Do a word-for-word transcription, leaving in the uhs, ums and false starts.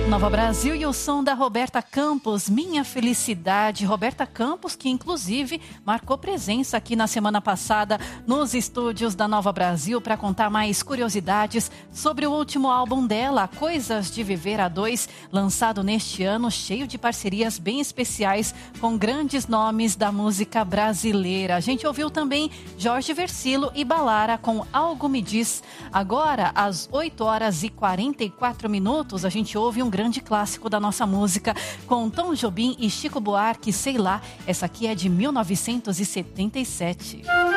Nova Brasil e o som da Roberta Campos, Minha Felicidade. Roberta Campos, que inclusive marcou presença aqui na semana passada nos estúdios da Nova Brasil para contar mais curiosidades sobre o último álbum dela, Coisas de Viver a Dois, lançado neste ano, cheio de parcerias bem especiais com grandes nomes da música brasileira. A gente ouviu também Jorge Versilo e Balara com Algo Me Diz. Agora, às oito horas e quarenta e quatro minutos, a gente ouve um grande clássico da nossa música com Tom Jobim e Chico Buarque, Sei Lá. Essa aqui é de mil novecentos e setenta e sete.